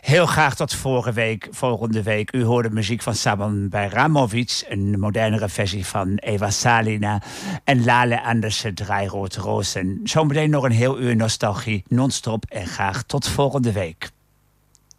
Heel graag tot volgende week. U hoorde muziek van Saban Bayramovic, een modernere versie van Eva Salina en Lale Andersen, Drei Rote Rozen. Zometeen nog een heel uur nostalgie, non-stop en graag tot volgende week.